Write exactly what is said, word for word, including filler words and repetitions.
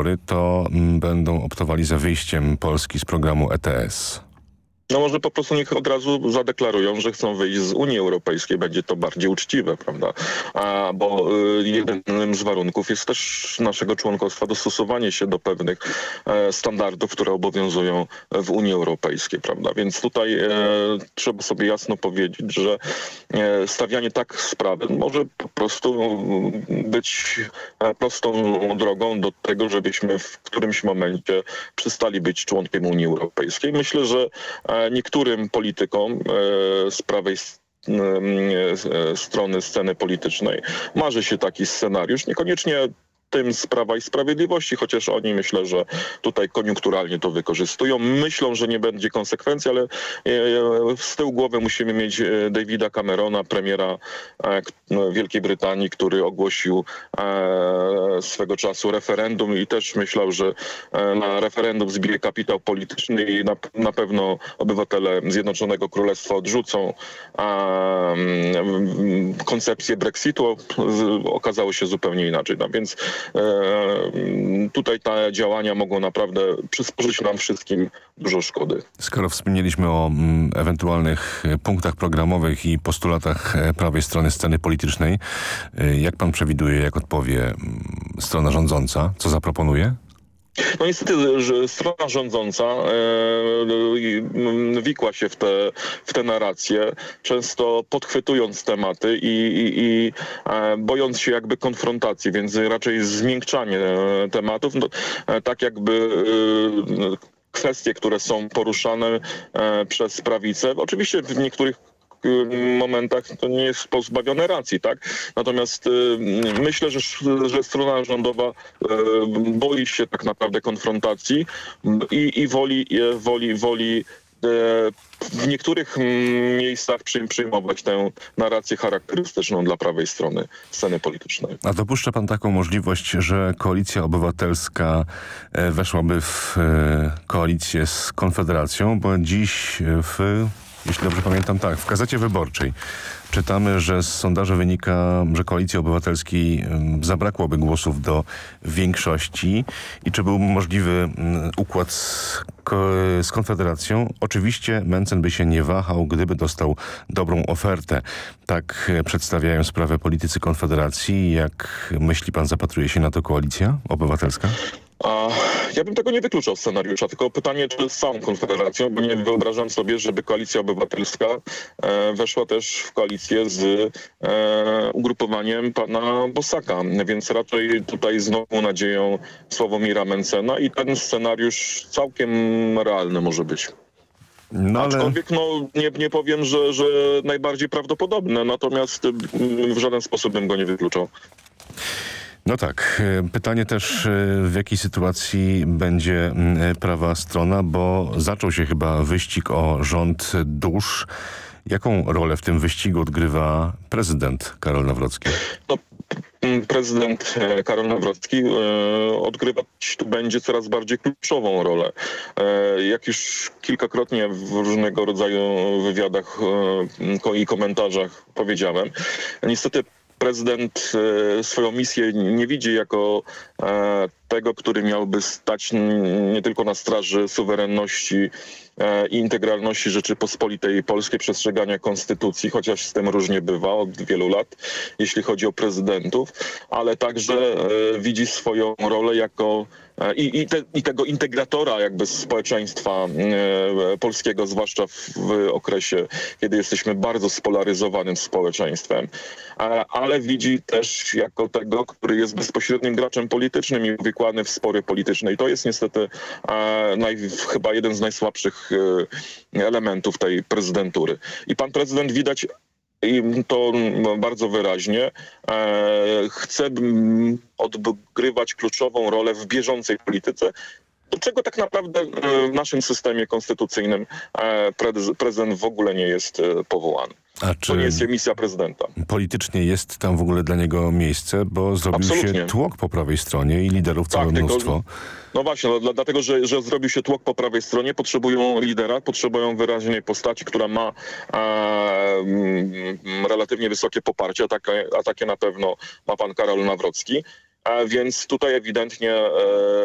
wybory, to mm, będą optowali za wyjściem Polski z programu E T S? No może po prostu niech od razu zadeklarują, że chcą wyjść z Unii Europejskiej. Będzie to bardziej uczciwe, prawda? A, bo y, jednym z warunków jest też naszego członkostwa dostosowanie się do pewnych e, standardów, które obowiązują w Unii Europejskiej, prawda? Więc tutaj e, trzeba sobie jasno powiedzieć, że e, stawianie tak sprawy może po prostu być e, prostą drogą do tego, żebyśmy w którymś momencie przestali być członkiem Unii Europejskiej. Myślę, że e, niektórym politykom e, z prawej strony sceny politycznej marzy się taki scenariusz. Niekoniecznie tym z Prawa i Sprawiedliwości, chociaż oni myślę, że tutaj koniunkturalnie to wykorzystują. Myślą, że nie będzie konsekwencji, ale z tyłu głowy musimy mieć Davida Camerona, premiera Wielkiej Brytanii, który ogłosił swego czasu referendum i też myślał, że na referendum zbije kapitał polityczny i na, na pewno obywatele Zjednoczonego Królestwa odrzucą koncepcję Brexitu. Okazało się zupełnie inaczej. No więc tutaj te działania mogą naprawdę przysporzyć nam wszystkim dużo szkody. Skoro wspomnieliśmy o mm, ewentualnych punktach programowych i postulatach prawej strony sceny politycznej, jak pan przewiduje, jak odpowie mm, strona rządząca? Co zaproponuje? No niestety, że strona rządząca e, wikła się w te, w te narracje, często podchwytując tematy i, i, i e, bojąc się jakby konfrontacji, więc raczej zmiękczanie tematów, no, e, tak jakby e, kwestie, które są poruszane e, przez prawicę, oczywiście w niektórych momentach to nie jest pozbawione racji, tak? Natomiast y, myślę, że, że strona rządowa y, boi się tak naprawdę konfrontacji i, i woli, woli, woli y, w niektórych miejscach przyjmować tę narrację charakterystyczną dla prawej strony sceny politycznej. A dopuszcza pan taką możliwość, że Koalicja Obywatelska weszłaby w koalicję z Konfederacją, bo dziś w Jeśli dobrze pamiętam, tak, w Gazecie Wyborczej czytamy, że z sondażu wynika, że Koalicji Obywatelskiej zabrakłoby głosów do większości i czy był możliwy układ z, z Konfederacją. Oczywiście Mencen by się nie wahał, gdyby dostał dobrą ofertę. Tak przedstawiają sprawę politycy Konfederacji. Jak myśli pan, zapatruje się na to Koalicja Obywatelska? A ja bym tego nie wykluczał scenariusza, tylko pytanie, czy z całą Konfederacją, bo nie wyobrażam sobie, żeby Koalicja Obywatelska e, weszła też w koalicję z e, ugrupowaniem pana Bosaka, więc raczej tutaj znowu nadzieją Sławomira Mencena i ten scenariusz całkiem realny może być. No, ale... Aczkolwiek no, nie, nie powiem, że, że najbardziej prawdopodobne, natomiast w żaden sposób bym go nie wykluczał. No tak. Pytanie też, w jakiej sytuacji będzie prawa strona, bo zaczął się chyba wyścig o rząd dusz. Jaką rolę w tym wyścigu odgrywa prezydent Karol Nawrocki? No, prezydent Karol Nawrocki e, odgrywać tu będzie coraz bardziej kluczową rolę. E, jak już kilkakrotnie w różnego rodzaju wywiadach e, i komentarzach powiedziałem, niestety prezydent e, swoją misję nie widzi jako e, tego, który miałby stać nie tylko na straży suwerenności e, i integralności Rzeczypospolitej Polskiej, przestrzegania konstytucji, chociaż z tym różnie bywa od wielu lat, jeśli chodzi o prezydentów, ale także e, widzi swoją rolę jako I, i, te, i tego integratora jakby społeczeństwa e, polskiego, zwłaszcza w, w okresie, kiedy jesteśmy bardzo spolaryzowanym społeczeństwem, e, ale widzi też jako tego, który jest bezpośrednim graczem politycznym i uwikłany w spory polityczne. I to jest niestety e, naj, chyba jeden z najsłabszych e, elementów tej prezydentury. I pan prezydent widać i to bardzo wyraźnie e, chce odgrywać kluczową rolę w bieżącej polityce, do czego tak naprawdę w naszym systemie konstytucyjnym e, prezydent w ogóle nie jest powołany. A czy to nie jest misja prezydenta. Politycznie jest tam w ogóle dla niego miejsce, bo zrobił Absolutnie. się tłok po prawej stronie i liderów całe tak, mnóstwo. Tylko, no właśnie, no, dlatego, że, że zrobił się tłok po prawej stronie, potrzebują lidera, potrzebują wyraźnej postaci, która ma e, m, relatywnie wysokie poparcie, a takie, a takie na pewno ma pan Karol Nawrocki. E, więc tutaj ewidentnie e,